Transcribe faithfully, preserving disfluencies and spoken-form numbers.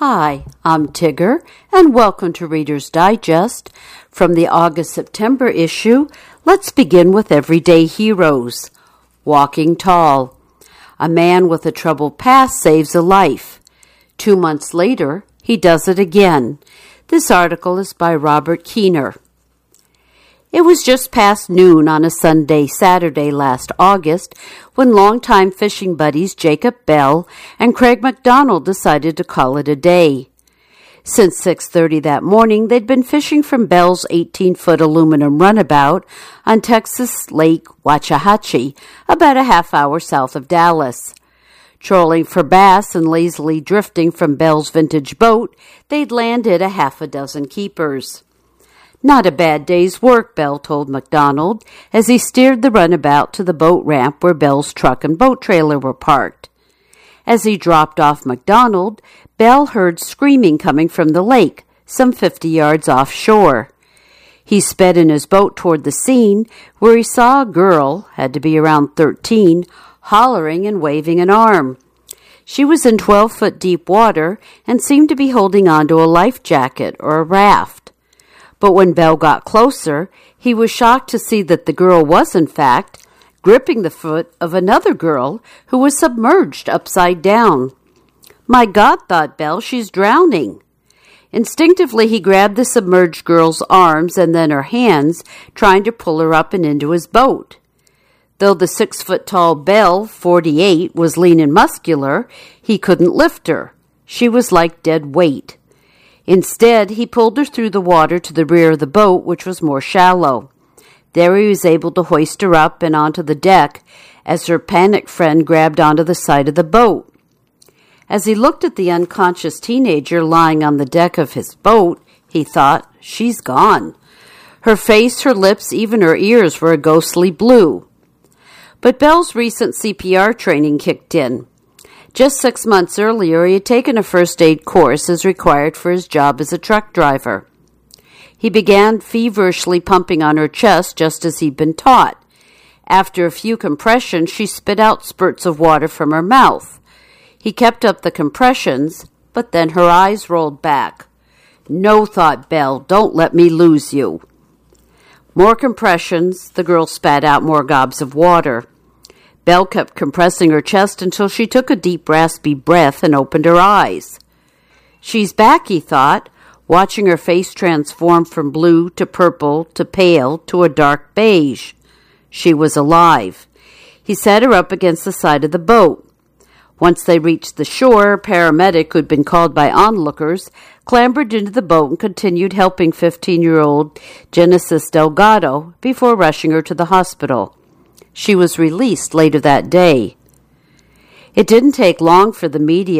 Hi, I'm Tigger, and welcome to Reader's Digest. From the August-September issue, let's begin with Everyday Heroes. Walking Tall. A man with a troubled past saves a life. Two months later, he does it again. This article is by Robert Keener. It was just past noon on a Sunday Saturday last August when longtime fishing buddies Jacob Bell and Craig McDonald decided to call it a day. Since six thirty that morning, they'd been fishing from Bell's eighteen-foot aluminum runabout on Texas Lake Waxahachie, about a half hour south of Dallas. Trolling for bass and lazily drifting from Bell's vintage boat, they'd landed a half a dozen keepers. Not a bad day's work, Bell told McDonald, as he steered the runabout to the boat ramp where Bell's truck and boat trailer were parked. As he dropped off McDonald, Bell heard screaming coming from the lake, some fifty yards offshore. He sped in his boat toward the scene, where he saw a girl, had to be around thirteen, hollering and waving an arm. She was in twelve-foot deep water and seemed to be holding onto a life jacket or a raft. But when Bell got closer, he was shocked to see that the girl was, in fact, gripping the foot of another girl who was submerged upside down. My God, thought Bell, she's drowning. Instinctively, he grabbed the submerged girl's arms and then her hands, trying to pull her up and into his boat. Though the six-foot-tall Bell, forty-eight, was lean and muscular, he couldn't lift her. She was like dead weight. Instead, he pulled her through the water to the rear of the boat, which was more shallow. There he was able to hoist her up and onto the deck as her panicked friend grabbed onto the side of the boat. As he looked at the unconscious teenager lying on the deck of his boat, he thought, she's gone. Her face, her lips, even her ears were a ghostly blue. But Bell's recent C P R training kicked in. Just six months earlier, he had taken a first aid course as required for his job as a truck driver. He began feverishly pumping on her chest just as he'd been taught. After a few compressions, she spit out spurts of water from her mouth. He kept up the compressions, but then her eyes rolled back. No, thought Bell, don't let me lose you. More compressions, the girl spat out more gobs of water. Bell kept compressing her chest until she took a deep, raspy breath and opened her eyes. She's back, he thought, watching her face transform from blue to purple to pale to a dark beige. She was alive. He sat her up against the side of the boat. Once they reached the shore, a paramedic who'd been called by onlookers clambered into the boat and continued helping fifteen-year-old Genesis Delgado before rushing her to the hospital. She was released later that day. It didn't take long for the media